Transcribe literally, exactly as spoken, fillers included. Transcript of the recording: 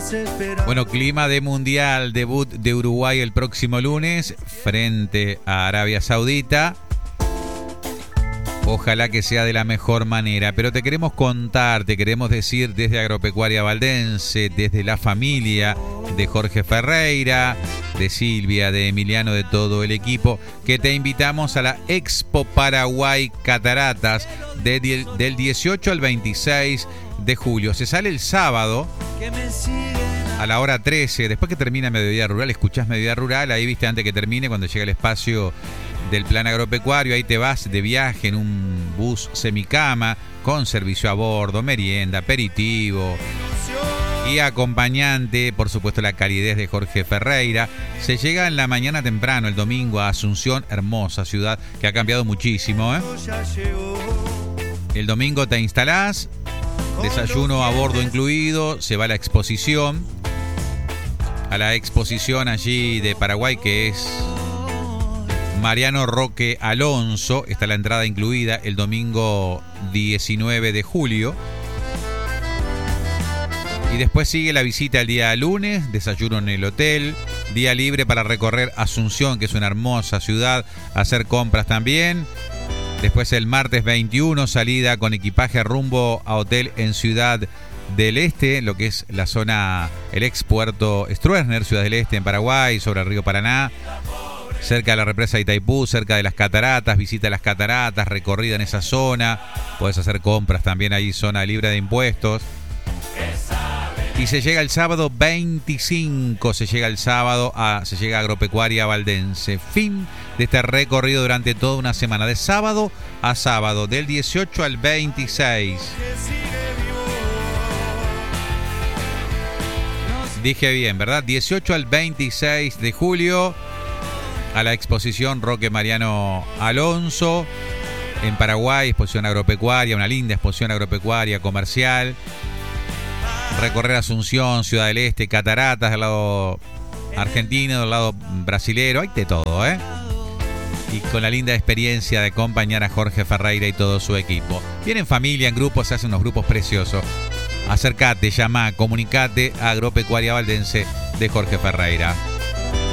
Bueno, clima de mundial, debut de Uruguay el próximo lunes frente a Arabia Saudita. Ojalá que sea de la mejor manera, pero te queremos contar, te queremos decir desde Agropecuaria Valdense, desde la familia de Jorge Ferreira, de Silvia, de Emiliano, de todo el equipo, que te invitamos a la Expo Paraguay Cataratas de, de, del dieciocho al veintiséis de julio. Se sale el sábado a la hora trece, después que termina Mediodía Rural, escuchás Mediodía Rural, ahí viste antes que termine, cuando llega el espacio del plan agropecuario, ahí te vas de viaje en un bus semicama con servicio a bordo, merienda, aperitivo y acompañante, por supuesto la calidez de Jorge Ferreira. Se llega en la mañana temprano el domingo a Asunción, hermosa ciudad que ha cambiado muchísimo, ¿eh? El domingo te instalás, desayuno a bordo incluido, se va a la exposición, a la exposición allí de Paraguay, que es Mariano Roque Alonso. Está la entrada incluida el domingo diecinueve de julio. Y después sigue la visita el día lunes, desayuno en el hotel, día libre para recorrer Asunción, que es una hermosa ciudad, hacer compras también. Después el martes veintiuno, salida con equipaje rumbo a hotel en Ciudad del Este, lo que es la zona, el ex puerto Stroessner, Ciudad del Este en Paraguay, sobre el río Paraná, cerca de la represa de Itaipú, cerca de las cataratas, visita las cataratas, recorrida en esa zona, puedes hacer compras también ahí, zona libre de impuestos. Y se llega el sábado veinticinco, se llega el sábado, a, se llega a Agropecuaria Valdense. Fin de este recorrido durante toda una semana, de sábado a sábado, del dieciocho al veintiséis. Dije bien, ¿verdad? dieciocho al veintiséis de julio, a la exposición Roque Mariano Alonso, en Paraguay, exposición agropecuaria, una linda exposición agropecuaria comercial. Recorrer Asunción, Ciudad del Este, cataratas del lado argentino, del lado brasilero, hay de todo, ¿eh? Y con la linda experiencia de acompañar a Jorge Ferreira y todo su equipo. Vienen familia, en grupos, se hacen unos grupos preciosos. Acércate, llama, comunicate a Agropecuaria Valdense de Jorge Ferreira.